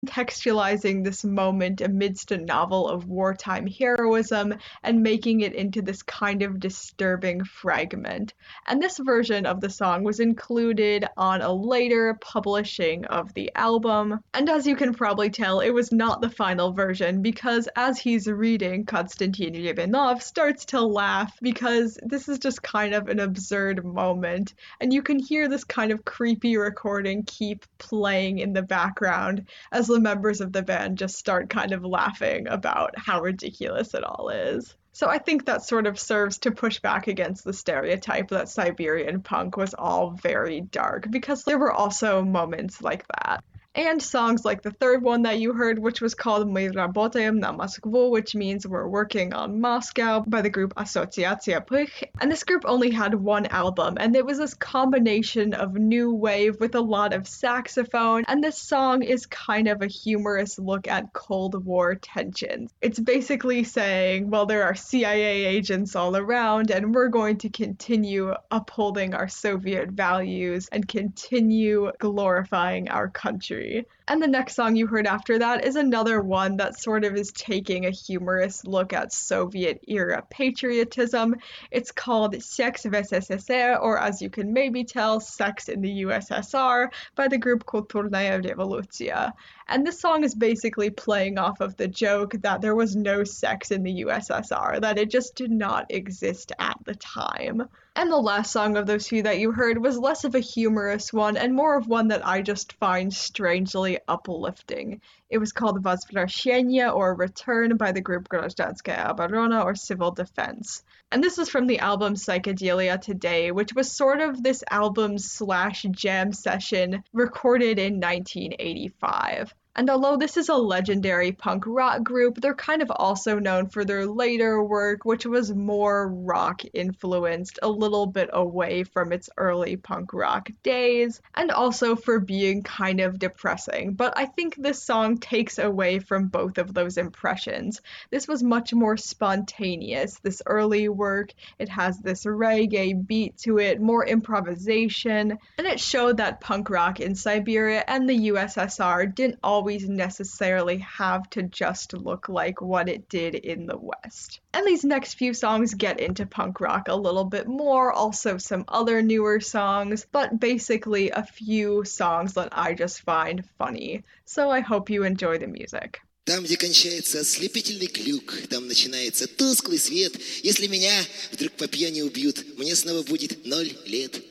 contextualizing this moment amidst a novel of wartime heroism and making it into this kind of disturbing fragment. And this version of the song was included on a later publishing of the album. And as you can probably tell, it was not the final version because as he's reading, Konstantin Yebenov starts to laugh because this is just kind of an absurd moment. And you can hear this kind of creepy recording keep playing in the background as the members of the band just start kind of laughing about how ridiculous it all is. So I think that sort of serves to push back against the stereotype that Siberian punk was all very dark, because there were also moments like that. And songs like the third one that you heard, which was called Мы работаем на Москву, which means we're working on Moscow, by the group Asociacja Pych. And this group only had one album, and it was this combination of new wave with a lot of saxophone, and this song is kind of a humorous look at Cold War tensions. It's basically saying, well, there are CIA agents all around, and we're going to continue upholding our Soviet values and continue glorifying our country. And the next song you heard after that is another one that sort of is taking a humorous look at Soviet era patriotism. It's called Sex v SSSR, or as you can maybe tell, Sex in the USSR, by the group Kulturная Revoluция. And this song is basically playing off of the joke that there was no sex in the USSR, that it just did not exist at the time. And the last song of those two that you heard was less of a humorous one and more of one that I just find strangely uplifting. It was called Возвращение, or Return, by the group Гражданская оборона, or Civil Defense. And this is from the album Psychedelia Today, which was sort of this album slash jam session recorded in 1985. And although this is a legendary punk rock group, they're kind of also known for their later work, which was more rock influenced, a little bit away from its early punk rock days, and also for being kind of depressing. But I think this song takes away from both of those impressions. This was much more spontaneous, this early work. It has this reggae beat to it, more improvisation, and it showed that punk rock in Siberia and the USSR didn't always necessarily have to just look like what it did in the West. And these next few songs get into punk rock a little bit more, also some other newer songs, but basically a few songs that I just find funny. So I hope you enjoy the music. Там, где кончается ослепительный клюк, там начинается тусклый свет. Если меня вдруг по пьяни убьют, мне снова будет 0 лет.